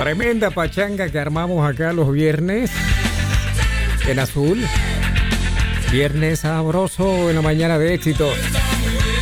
Tremenda pachanga que armamos acá los viernes en Azul. Viernes sabroso en la mañana de éxitos.